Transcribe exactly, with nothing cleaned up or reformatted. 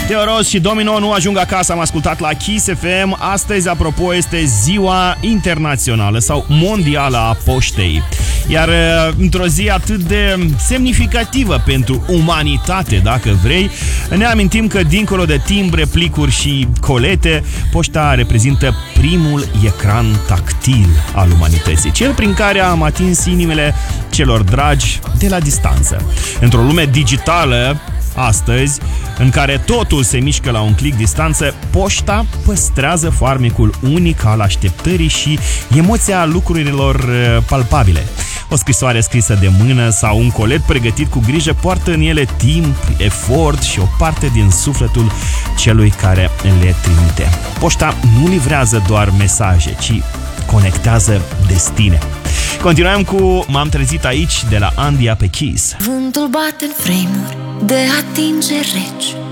Teo Ros și Domino nu ajung acasă, am ascultat la Kiss F M. Astăzi, apropo, este ziua internațională sau mondială a poștei. Iar într-o zi atât de semnificativă pentru umanitate, dacă vrei, ne amintim că dincolo de timbre, plicuri și colete, poșta reprezintă primul ecran tactil al umanității, cel prin care am atins inimile celor dragi de la distanță. Într-o lume digitală, astăzi, în care totul se mișcă la un click distanță, poșta păstrează farmecul unic al așteptării și emoția lucrurilor palpabile. O scrisoare scrisă de mână sau un colet pregătit cu grijă poartă în ele timp, efort și o parte din sufletul celui care le trimite. Poșta nu livrează doar mesaje, ci conectează destine. Continuăm cu M-am trezit aici de la Andia pe Kiss. Vântul bate în frame-uri de atingeri reci,